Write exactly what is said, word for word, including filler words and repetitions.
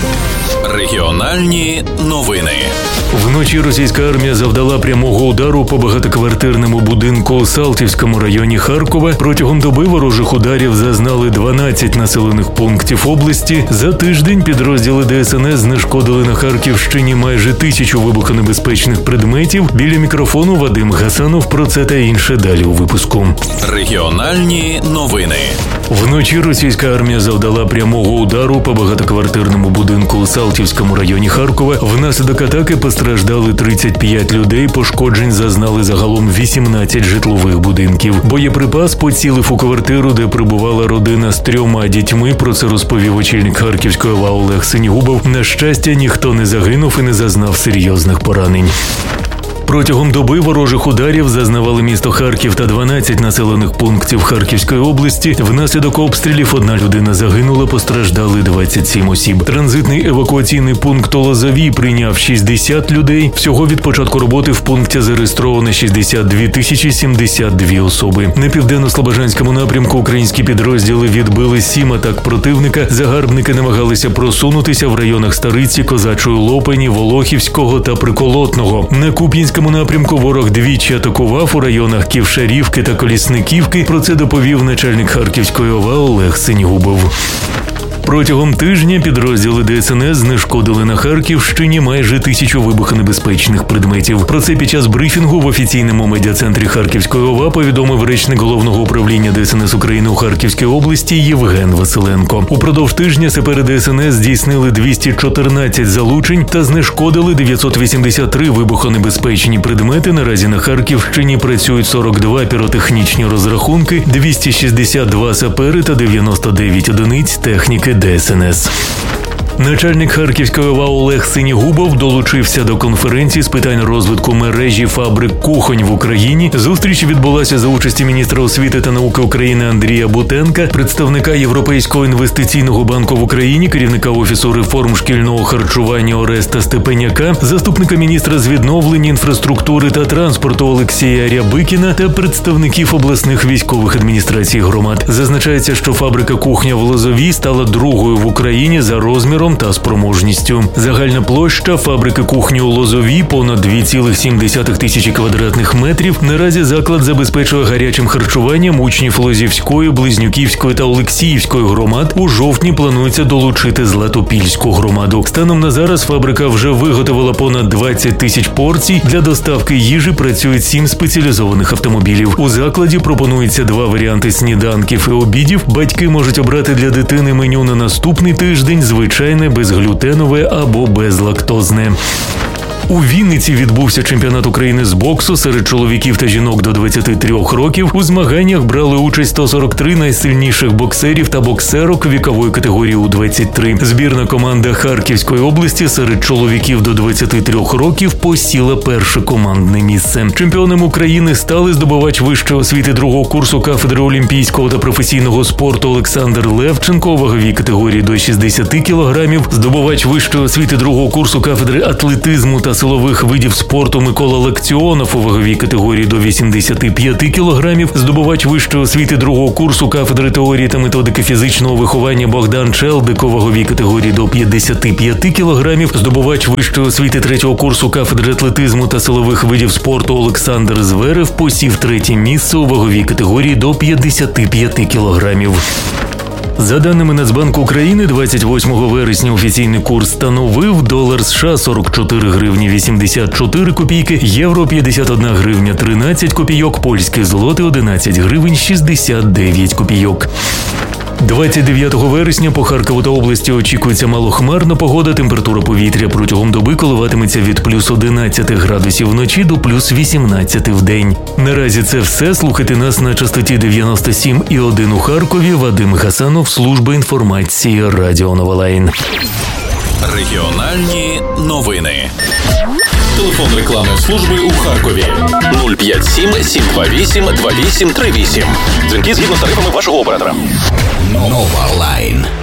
Регіональні новини. Вночі російська армія завдала прямого удару по багатоквартирному будинку у Салтівському районі Харкова. Протягом доби ворожих ударів зазнали дванадцять населених пунктів області. За тиждень підрозділи Де Ес Ен Ес знешкодили на Харківщині майже тисячу вибухонебезпечних предметів. Біля мікрофону Вадим Гасанов. Про це та інше далі у випуску. Регіональні новини. Вночі російська армія завдала прямого удару по багатоквартирному будинку у Салтівському районі Харкова. Внаслідок атаки постраждали тридцять п'ять людей, пошкоджень зазнали загалом вісімнадцять житлових будинків. Боєприпас поцілив у квартиру, де прибувала родина з трьома дітьми. Про це розповів очільник Харківської ОВА Олег Синігубов. На щастя, ніхто не загинув і не зазнав серйозних поранень. Протягом доби ворожих ударів зазнавали місто Харків та дванадцять населених пунктів Харківської області. Внаслідок обстрілів одна людина загинула, постраждали двадцять сім осіб. Транзитний евакуаційний пункт у Лозовій прийняв шістдесят людей. Всього від початку роботи в пункті зареєстровано шістдесят дві тисячі сімдесят дві особи. На південно-слобожанському напрямку українські підрозділи відбили сім атак противника. Загарбники намагалися просунутися в районах Стариці, Козачої Лопані, Волохівського та Приколотного. На Куп'янському напрямку ворог двічі атакував у районах Ківшарівки та Колісниківки. Про це доповів начальник Харківської ОВА Олег Синігубов. Протягом тижня підрозділи Де Ес Ен Ес знешкодили на Харківщині майже тисячу вибухонебезпечних предметів. Про це під час брифінгу в офіційному медіа-центрі Харківської ОВА повідомив речник Головного управління Де Ес Ен Ес України у Харківській області Євген Василенко. Упродовж тижня сапери Де Ес Ен Ес здійснили двісті чотирнадцять залучень та знешкодили дев'ятсот вісімдесят три вибухонебезпечні предмети. Наразі на Харківщині працюють сорок два піротехнічні розрахунки, двісті шістдесят два сапери та дев'яносто дев'ять одиниць техніки Де Ес Ен Ес. Начальник Харківської ОВА Олег Синігубов долучився до конференції з питань розвитку мережі фабрик кухонь в Україні. Зустріч відбулася за участі міністра освіти та науки України Андрія Бутенка, представника Європейського інвестиційного банку в Україні, керівника Офісу реформ шкільного харчування Ореста Степеняка, заступника міністра з відновлення інфраструктури та транспорту Олексія Рябикіна та представників обласних військових адміністрацій громад. Зазначається, що фабрика кухня в Лозовій стала другою в Україні за розміром та спроможністю. Загальна площа фабрики кухні у Лозовій понад дві цілих сім десятих тисячі квадратних метрів. Наразі заклад забезпечує гарячим харчуванням учнів Лозівської, Близнюківської та Олексіївської громад. У жовтні планується долучити Златопільську громаду. Станом на зараз фабрика вже виготовила понад двадцять тисяч порцій. Для доставки їжі працюють сім спеціалізованих автомобілів. У закладі пропонується два варіанти сніданків і обідів. Батьки можуть обрати для дитини меню на наступний тиждень, звичайне, безглютенове або безлактозне. У Вінниці відбувся чемпіонат України з боксу серед чоловіків та жінок до двадцяти трьох років. У змаганнях брали участь сто сорок три найсильніших боксерів та боксерок вікової категорії У двадцять три. Збірна команда Харківської області серед чоловіків до двадцяти трьох років посіла перше командне місце. Чемпіоном України стали здобувач вищої освіти другого курсу кафедри олімпійського та професійного спорту Олександр Левченко у ваговій категорії до шістдесяти кілограмів, здобувач вищої освіти другого курсу кафедри атлетизму та силових видів спорту Микола Лектіонов у ваговій категорії до вісімдесяти п'яти кілограмів, здобувач вищої освіти другого курсу кафедри теорії та методики фізичного виховання Богдан Челдик у ваговій категорії до п'ятдесяти п'яти кілограмів, здобувач вищої освіти третього курсу кафедри атлетизму та силових видів спорту Олександр Зверев посів третє місце у ваговій категорії до п'ятдесяти п'яти кілограмів. За даними Нацбанку України, двадцять восьмого вересня офіційний курс становив долар США сорок чотири гривні вісімдесят чотири копійки, євро п'ятдесят одна гривня тринадцять копійок, польський злотий одинадцять гривень шістдесят дев'ять копійок. двадцять дев'ятого вересня по Харкову та області очікується малохмарна погода. Температура повітря протягом доби коливатиметься від плюс одинадцяти градусів вночі до плюс вісімнадцяти в день. Наразі це все. Слухайте нас на частоті дев'яносто сім і один у Харкові. Вадим Гасанов, служба інформації Радіо Новолайн. Регіональні новини. Телефон рекламної служби у Харкові нуль п'ять сім сім два вісім два вісім три вісім. Дзвінки згідно з тарифами вашого оператора. Новолайн.